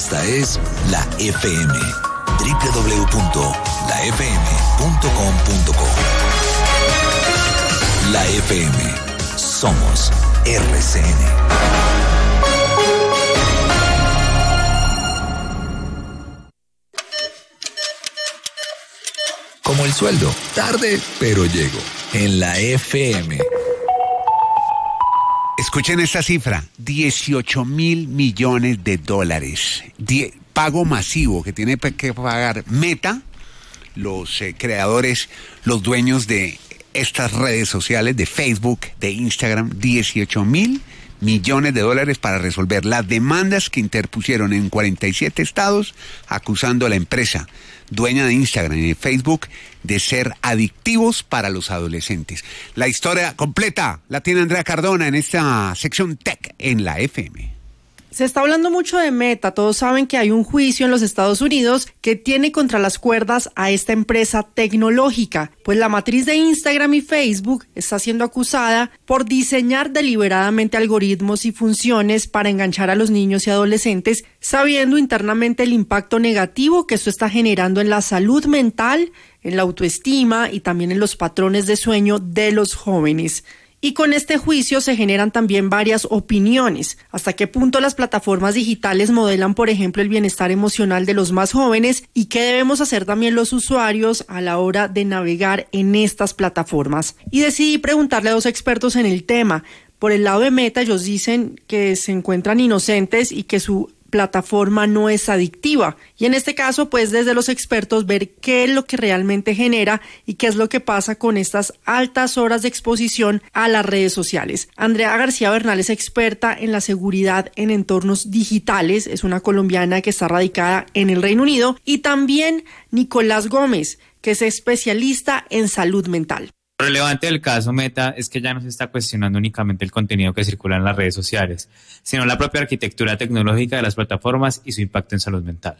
Esta es la FM. www.lafm.com.co. La FM. Somos RCN. Como el sueldo, tarde, pero llego. En la FM. Escuchen esta cifra, 18 mil millones de dólares. Pago masivo que tiene que pagar Meta, los creadores, los dueños de estas redes sociales, de Facebook, de Instagram, 18 mil millones de dólares para resolver las demandas que interpusieron en 47 estados acusando a la empresa dueña de Instagram y de Facebook de ser adictivos para los adolescentes. La historia completa la tiene Andrea Cardona en esta sección Tech en la FM. Se está hablando mucho de Meta. Todos saben que hay un juicio en los Estados Unidos que tiene contra las cuerdas a esta empresa tecnológica, pues la matriz de Instagram y Facebook está siendo acusada por diseñar deliberadamente algoritmos y funciones para enganchar a los niños y adolescentes, sabiendo internamente el impacto negativo que esto está generando en la salud mental, en la autoestima y también en los patrones de sueño de los jóvenes. Y con este juicio se generan también varias opiniones. ¿Hasta qué punto las plataformas digitales modelan, por ejemplo, el bienestar emocional de los más jóvenes? ¿Y qué debemos hacer también los usuarios a la hora de navegar en estas plataformas? Y decidí preguntarle a dos expertos en el tema. Por el lado de Meta, ellos dicen que se encuentran inocentes y que su plataforma no es adictiva. Y en este caso, pues desde los expertos ver qué es lo que realmente genera y qué es lo que pasa con estas altas horas de exposición a las redes sociales. Andrea García Bernal es experta en la seguridad en entornos digitales, es una colombiana que está radicada en el Reino Unido, y también Nicolás Gómez, que es especialista en salud mental. Lo relevante del caso Meta es que ya no se está cuestionando únicamente el contenido que circula en las redes sociales, sino la propia arquitectura tecnológica de las plataformas y su impacto en salud mental.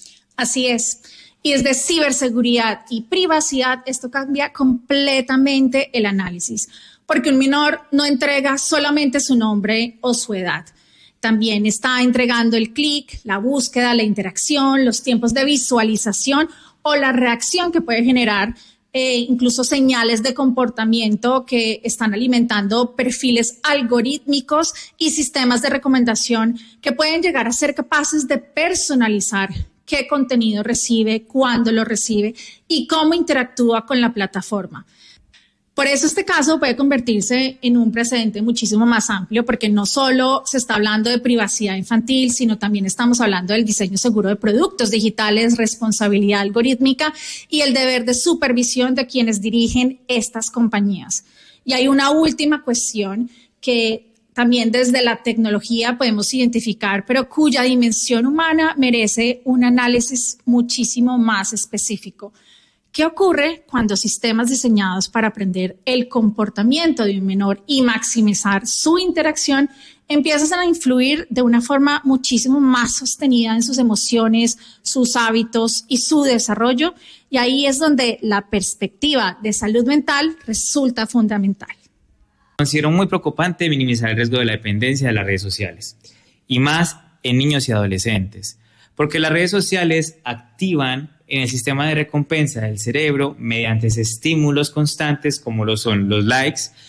Así es. Y desde ciberseguridad y privacidad, esto cambia completamente el análisis, porque un menor no entrega solamente su nombre o su edad. También está entregando el clic, la búsqueda, la interacción, los tiempos de visualización o la reacción que puede generar incluso señales de comportamiento que están alimentando perfiles algorítmicos y sistemas de recomendación que pueden llegar a ser capaces de personalizar qué contenido recibe, cuándo lo recibe y cómo interactúa con la plataforma. Por eso este caso puede convertirse en un precedente muchísimo más amplio, porque no solo se está hablando de privacidad infantil, sino también estamos hablando del diseño seguro de productos digitales, responsabilidad algorítmica y el deber de supervisión de quienes dirigen estas compañías. Y hay una última cuestión que también desde la tecnología podemos identificar, pero cuya dimensión humana merece un análisis muchísimo más específico. ¿Qué ocurre cuando sistemas diseñados para aprender el comportamiento de un menor y maximizar su interacción empiezan a influir de una forma muchísimo más sostenida en sus emociones, sus hábitos y su desarrollo? Y ahí es donde la perspectiva de salud mental resulta fundamental. Considero muy preocupante minimizar el riesgo de la dependencia de las redes sociales, y más en niños y adolescentes, porque las redes sociales activan en el sistema de recompensa del cerebro mediante estímulos constantes como lo son los likes,